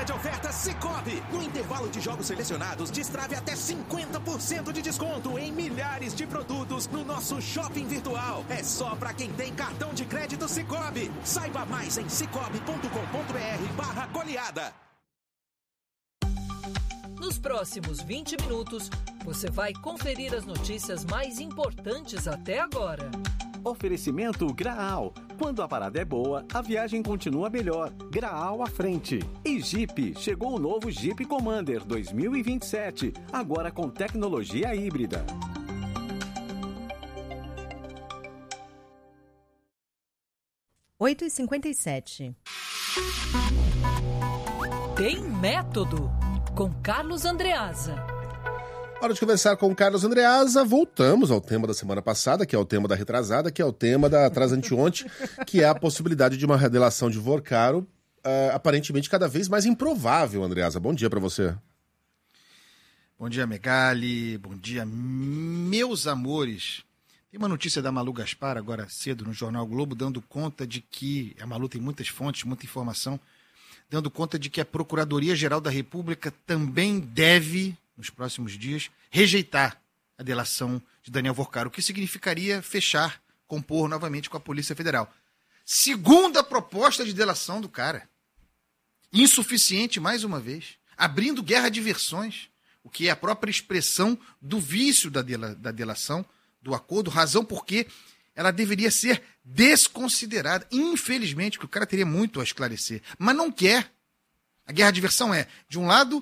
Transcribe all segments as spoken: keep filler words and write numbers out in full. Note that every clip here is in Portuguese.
de ofertas Sicoob. No intervalo de jogos selecionados, destrave até cinquenta por cento de desconto em milhares de produtos no nosso shopping virtual. É só para quem tem cartão de crédito Sicoob. Saiba mais em cicobi ponto com ponto br barra goleada. Nos próximos vinte minutos, você vai conferir as notícias mais importantes até agora. Oferecimento Graal. Quando a parada é boa, a viagem continua melhor. Graal à frente. E Jeep. Chegou o novo Jeep Commander dois mil e vinte e sete. Agora com tecnologia híbrida. oito e cinquenta e sete. Tem método. Com Carlos Andreasa. Hora de conversar com o Carlos Andreasa. Voltamos ao tema da semana passada, que é o tema da retrasada, que é o tema da atrás-anteontem, que é a possibilidade de uma delação de Vorcaro, uh, aparentemente cada vez mais improvável, Andreasa. Bom dia para você. Bom dia, Megali. Bom dia, meus amores. Tem uma notícia da Malu Gaspar agora cedo no Jornal Globo, dando conta de que a Malu tem muitas fontes, muita informação, dando conta de que a Procuradoria-Geral da República também deve, nos próximos dias, rejeitar a delação de Daniel Vorcaro, o que significaria fechar, compor novamente com a Polícia Federal. Segunda proposta de delação do cara. Insuficiente, mais uma vez. Abrindo guerra de versões, o que é a própria expressão do vício da, dela, da delação, do acordo, razão porque ela deveria ser desconsiderada. Infelizmente, porque o cara teria muito a esclarecer. Mas não quer. A guerra de versão é, de um lado,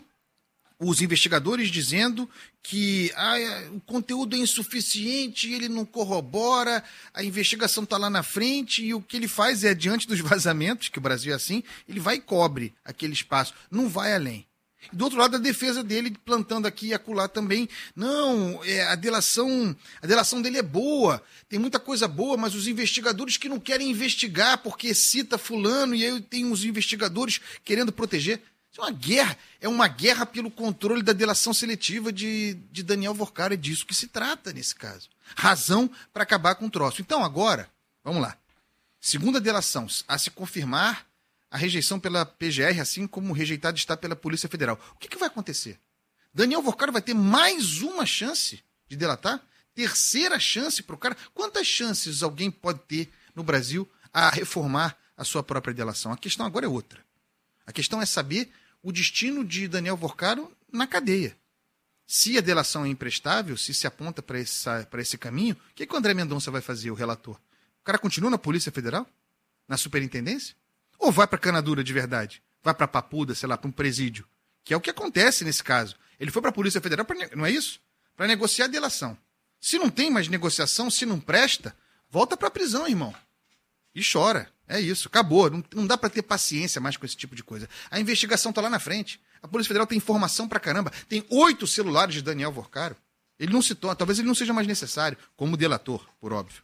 os investigadores dizendo que ah, o conteúdo é insuficiente, ele não corrobora, a investigação está lá na frente e o que ele faz é, diante dos vazamentos, que o Brasil é assim, ele vai e cobre aquele espaço, não vai além. E do outro lado, a defesa dele, plantando aqui e acolá também. Não, é, a delação, a delação dele é boa, tem muita coisa boa, mas os investigadores que não querem investigar porque cita fulano e aí tem uns investigadores querendo proteger. Isso é uma guerra, é uma guerra pelo controle da delação seletiva de, de Daniel Vorcaro. É disso que se trata nesse caso. Razão para acabar com o troço. Então agora, vamos lá. Segunda delação, a se confirmar a rejeição pela P G R, assim como rejeitado está pela Polícia Federal. O que, que vai acontecer? Daniel Vorcaro vai ter mais uma chance de delatar? Terceira chance para o cara? Quantas chances alguém pode ter no Brasil a reformar a sua própria delação? A questão agora é outra. A questão é saber o destino de Daniel Vorcaro na cadeia. Se a delação é imprestável, se se aponta para esse caminho, o que, que o André Mendonça vai fazer, o relator? O cara continua na Polícia Federal? Na superintendência? Ou vai para Canadura de verdade? Vai para Papuda, sei lá, para um presídio? Que é o que acontece nesse caso. Ele foi para a Polícia Federal, pra, não é isso? Para negociar a delação. Se não tem mais negociação, se não presta, volta para a prisão, irmão. E chora. É isso, acabou. Não, não dá para ter paciência mais com esse tipo de coisa. A investigação está lá na frente. A Polícia Federal tem informação pra caramba. Tem oito celulares de Daniel Vorcaro. Ele não se torna, talvez ele não seja mais necessário como delator, por óbvio.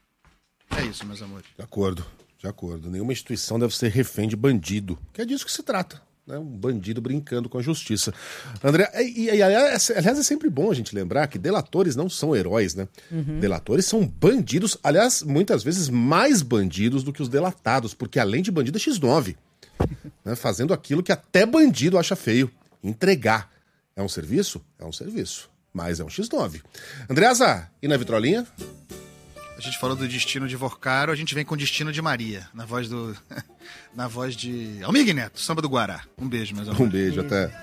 É isso, meus amores. De acordo. De acordo. Nenhuma instituição deve ser refém de bandido, que é disso que se trata, né? Um bandido brincando com a justiça. André, e, e aliás, aliás, é sempre bom a gente lembrar que delatores não são heróis, né? Uhum. Delatores são bandidos, aliás, muitas vezes mais bandidos do que os delatados, porque além de bandido é xis nove, né? Fazendo aquilo que até bandido acha feio, entregar. É um serviço? É um serviço, mas é um xis nove. Andreasa, e na vitrolinha? A gente falou do destino de Vorcaro, a gente vem com o destino de Maria, na voz do... na voz de Almir Neto, Samba do Guará. Um beijo, meus amores. Um beijo, até.